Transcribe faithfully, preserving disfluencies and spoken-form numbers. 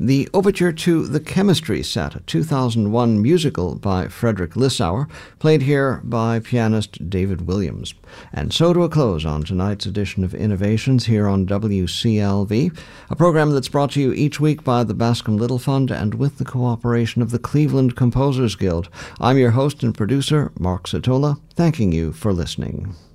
the overture to The Chemistry Set, a two thousand one musical by Frederick Lissauer, played here by pianist David Williams. And so to a close on tonight's edition of Innovations here on W C L V, a program that's brought to you each week by the Bascom Little Fund and with the cooperation of the Cleveland Composers Guild. I'm your host and producer, Mark Satola, thanking you for listening.